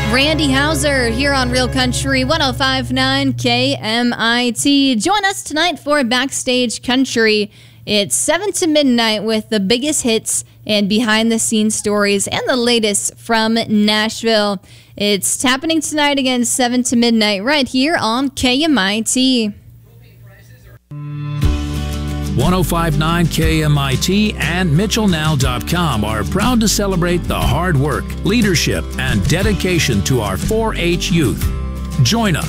Randy Hauser here on Real Country 105.9 KMIT. Join us tonight for Backstage Country. It's 7 to midnight with the biggest hits and behind-the-scenes stories and the latest from Nashville. It's happening tonight again, 7 to midnight, right here on KMIT. 105.9 KMIT and MitchellNow.com are proud to celebrate the hard work, leadership, and dedication to our 4-H youth. Join us